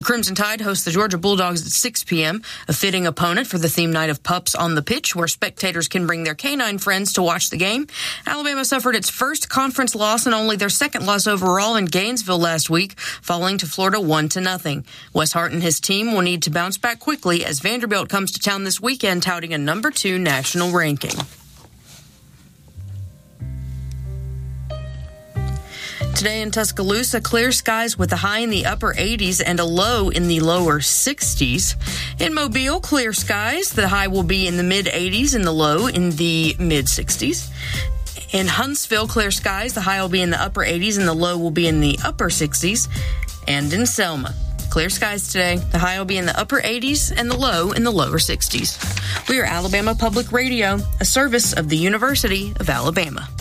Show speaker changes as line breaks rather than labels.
Crimson Tide hosts the Georgia Bulldogs at 6 p.m., a fitting opponent for the theme night of Pups on the Pitch, where spectators can bring their canine friends to watch the game. Alabama suffered its first conference loss and only their second loss overall in Gainesville last week, falling to Florida 1-0. Wes Hart and his team will need to bounce back quickly as Vanderbilt comes to town this weekend touting a number 2 national ranking. Today in Tuscaloosa, clear skies with a high in the upper 80s and a low in the lower 60s. In Mobile, clear skies. The high will be in the mid-80s and the low in the mid-60s. In Huntsville, clear skies. The high will be in the upper 80s and the low will be in the upper 60s. And in Selma, clear skies today. The high will be in the upper 80s and the low in the lower 60s. We are Alabama Public Radio, a service of the University of Alabama.